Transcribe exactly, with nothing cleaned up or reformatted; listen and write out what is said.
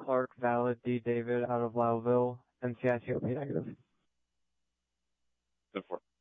Clark, valid, D. David out of Lowville, N C I C O P negative. ten four.